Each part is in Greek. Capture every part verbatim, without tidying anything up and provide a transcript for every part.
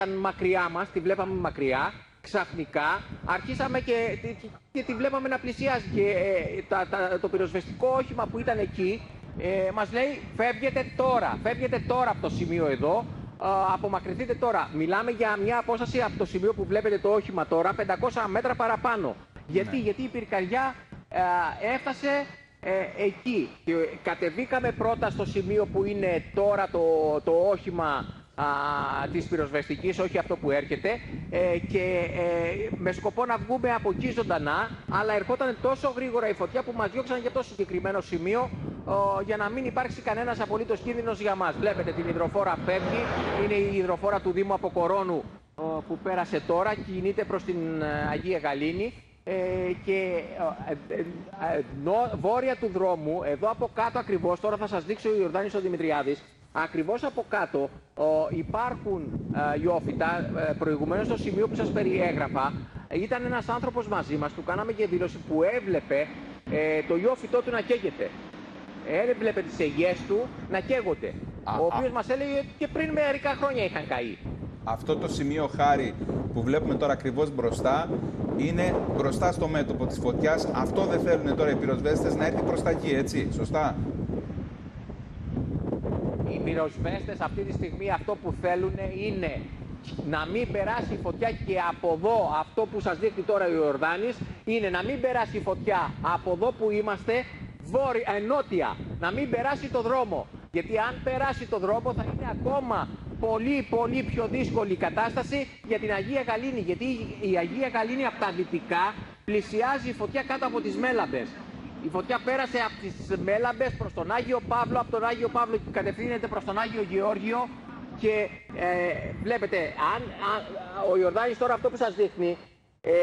μακριά μας, τη βλέπαμε μακριά, ξαφνικά αρχίσαμε και, και, και τη βλέπαμε να πλησιάζει και ε, τα, τα, το πυροσβεστικό όχημα που ήταν εκεί ε, μας λέει φεύγετε τώρα, φεύγετε τώρα από το σημείο εδώ, ε, απομακρυνθείτε τώρα. Μιλάμε για μια απόσταση από το σημείο που βλέπετε το όχημα τώρα, πεντακόσια μέτρα παραπάνω. Γιατί, Ναι. γιατί η πυρκαγιά ε, έφτασε ε, εκεί. Και κατεβήκαμε πρώτα στο σημείο που είναι τώρα το, το όχημα α, της πυροσβεστικής, όχι αυτό που έρχεται, ε, και ε, με σκοπό να βγούμε από εκεί ζωντανά, αλλά ερχόταν τόσο γρήγορα η φωτιά που μας διώξαν για το συγκεκριμένο σημείο, ο, για να μην υπάρξει κανένας απολύτως κίνδυνος για μας. Βλέπετε την υδροφόρα φεύγει, είναι η υδροφόρα του Δήμου Αποκορώνου ο, που πέρασε τώρα, κινείται προς την ε, Αγία Γαλήνη. Ε, και ε, ε, ε, νο, βόρεια του δρόμου, εδώ από κάτω ακριβώς, τώρα θα σας δείξω ο Ιορδάνης ο Δημητριάδης, ακριβώς από κάτω ο, υπάρχουν ε, ιόφυτα, ε, προηγουμένως στο σημείο που σας περιέγραφα, ήταν ένας άνθρωπος μαζί μας, του κάναμε και δήλωση που έβλεπε ε, το ιόφυτό του να καίγεται. Έβλεπε τις αιγιές του να καίγονται, Α, ο οποίος α. μας έλεγε και πριν μερικά χρόνια είχαν καεί. Αυτό το σημείο, Χάρη, που βλέπουμε τώρα ακριβώς μπροστά, είναι μπροστά στο μέτωπο της φωτιάς. Αυτό δεν θέλουν τώρα οι πυροσβέστες, να έρθει προς τα εκεί, έτσι, σωστά? Οι πυροσβέστες αυτή τη στιγμή αυτό που θέλουν είναι να μην περάσει η φωτιά, και από εδώ, αυτό που σας δείχνει τώρα ο Ιορδάνης, είναι να μην περάσει η φωτιά από εδώ που είμαστε, βόρεια, ε, νότια, να μην περάσει το δρόμο. Γιατί αν περάσει το δρόμο θα είναι ακόμα πολύ πολύ πιο δύσκολη η κατάσταση για την Αγία Γαλήνη. Γιατί η Αγία Γαλήνη από τα δυτικά πλησιάζει η φωτιά κάτω από τις Μέλαμπες. Η φωτιά πέρασε από τις Μέλαμπες προς τον Άγιο Παύλο, από τον Άγιο Παύλο κατευθύνεται προς τον Άγιο Γεώργιο και ε, βλέπετε, αν, αν, ο Ιορδάνης τώρα αυτό που σας δείχνει, ε,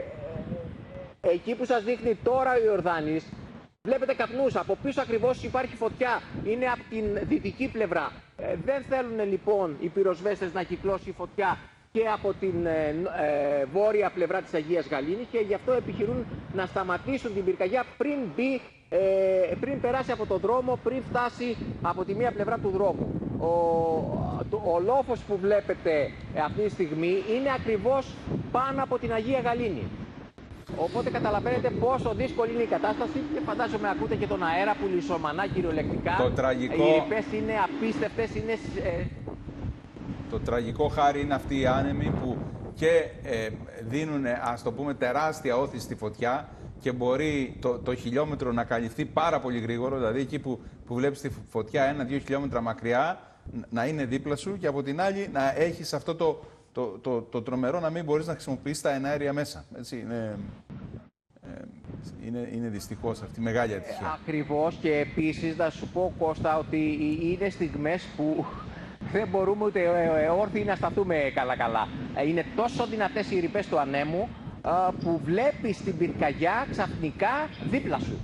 εκεί που σας δείχνει τώρα ο Ιορδάνης, βλέπετε καπνούς, από πίσω ακριβώς υπάρχει φωτιά, είναι από την δυτική πλευρά. Ε, δεν θέλουν λοιπόν οι πυροσβέστες να κυκλώσει η φωτιά και από την ε, ε, βόρεια πλευρά της Αγίας Γαλήνης, και γι' αυτό επιχειρούν να σταματήσουν την πυρκαγιά πριν μπει, ε, πριν περάσει από τον δρόμο, πριν φτάσει από τη μία πλευρά του δρόμου. Ο, το, ο λόφος που βλέπετε αυτή τη στιγμή είναι ακριβώς πάνω από την Αγία Γαλήνη. Οπότε καταλαβαίνετε πόσο δύσκολη είναι η κατάσταση και φαντάζομαι ακούτε και τον αέρα που λυσομανά κυριολεκτικά. Το τραγικό... Οι ρηπές είναι απίστευτες, είναι... Ε... Το τραγικό, Χάρη, είναι αυτοί οι άνεμοι που και ε, δίνουν, ας το πούμε, τεράστια όθηση στη φωτιά και μπορεί το, το χιλιόμετρο να καλυφθεί πάρα πολύ γρήγορα, δηλαδή εκεί που, που βλέπεις τη φωτιά ένα-δύο χιλιόμετρα μακριά να είναι δίπλα σου, και από την άλλη να έχεις αυτό το, το, το, το τρομερό να μην μπορείς να χρησιμοποιήσεις τα εναέρια μέσα. Έτσι, είναι, ε, είναι, είναι δυστυχώς αυτή η μεγάλη ατυχία. Ακριβώς, και επίσης να σου πω, Κώστα, ότι είναι στιγμές που δεν μπορούμε ούτε όρθιοι να σταθούμε καλά-καλά. Είναι τόσο δυνατές οι ρηπές του ανέμου που βλέπεις την πυρκαγιά ξαφνικά δίπλα σου.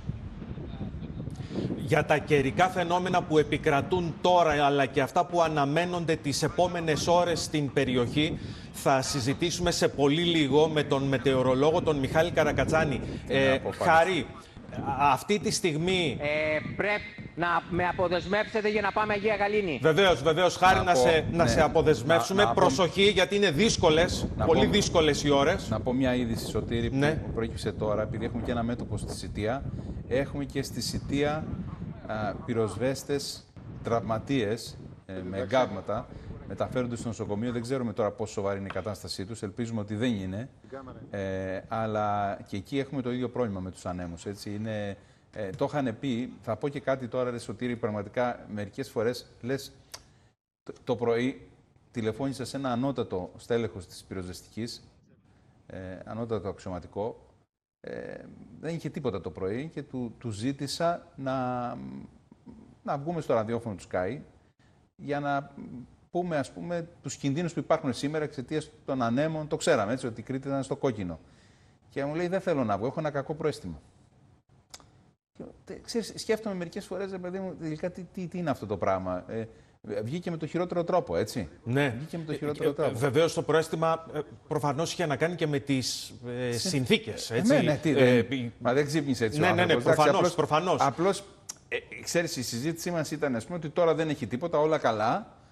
Για τα καιρικά φαινόμενα που επικρατούν τώρα, αλλά και αυτά που αναμένονται τις επόμενες ώρες στην περιοχή, θα συζητήσουμε σε πολύ λίγο με τον μετεωρολόγο τον Μιχάλη Καρακατσάνη. Ε, Χάρη, αυτή τη στιγμή... Ε, πρέπει να με αποδεσμεύσετε για να πάμε Αγία Γαλήνη. Βεβαίως, βεβαίως, Χάρη, να, να, πω, σε, ναι, να σε αποδεσμεύσουμε. Να, να Προσοχή, πω, γιατί είναι δύσκολες, πολύ πω, δύσκολες οι ώρες. Να πω μια είδηση, Σωτήρη, που ναι. προέκυψε τώρα, επειδή έχουμε και ένα μέτωπο στη Σιτία. Έχουμε και στη Σιτία α, πυροσβέστες τραυματίες ε, με εγκάβματα. Μεταφέρονται στο νοσοκομείο. Δεν ξέρουμε τώρα πόσο σοβαρή είναι η κατάστασή τους. Ελπίζουμε ότι δεν είναι. Ε, αλλά και εκεί έχουμε το ίδιο πρόβλημα με τους ανέμους. Έτσι. Είναι, ε, το είχαν πει. Θα πω και κάτι τώρα, ρε Σωτήρη, πραγματικά μερικές φορές λες το, το πρωί τηλεφώνησα σε ένα ανώτατο στέλεχος της πυροσβεστικής, ε, ανώτατο αξιωματικό. Ε, δεν είχε τίποτα το πρωί και του, του ζήτησα να, να βγούμε στο ραδιόφωνο του Sky για να πούμε, ας πούμε, τους κινδύνους που υπάρχουν σήμερα εξαιτίας των ανέμων. Το ξέραμε, έτσι, ότι η Κρήτη ήταν στο κόκκινο. Και μου λέει, δεν θέλω να βγω, έχω ένα κακό προαίσθημα. Και, ξέρεις, σκέφτομαι μερικές φορές, παιδί μου, τελικά τι, τι, τι είναι αυτό το πράγμα. Ε, βγήκε με το χειρότερο τρόπο, έτσι. Ναι. Βγήκε με το χειρότερο τρόπο. Βεβαίως το πρόαίσθημα προφανώς είχε να κάνει και με τις ε, συνθήκες, έτσι. Ναι, ναι, τι, ε, δεν, μα δεν ξύπνησε έτσι. Ναι, ο ναι, ναι, άνθρωπος. προφανώς. Απλώς, προφανώς. απλώς ε, ξέρεις, η συζήτησή μας ήταν, ας πούμε, ότι τώρα δεν έχει τίποτα, όλα καλά.